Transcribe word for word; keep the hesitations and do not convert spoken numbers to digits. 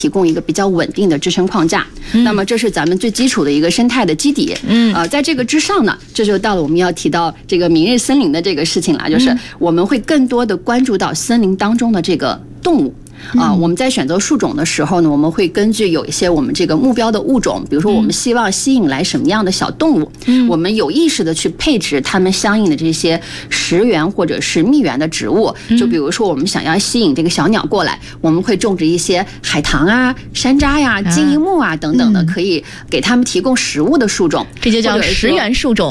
提供一个比较稳定的支撑框架，嗯、那么这是咱们最基础的一个生态的基底。嗯，呃，在这个之上呢，这就到了我们要提到这个明日森林的这个事情了，就是我们会更多的关注到森林当中的这个动物。啊，我们在选择树种的时候呢，我们会根据有一些我们这个目标的物种，比如说我们希望吸引来什么样的小动物，嗯、我们有意识的去配置它们相应的这些食源或者是蜜源的植物。就比如说我们想要吸引这个小鸟过来，我们会种植一些海棠啊、山楂呀、金银木啊等等的，可以给它们提供食物的树种， 这就叫食源树种。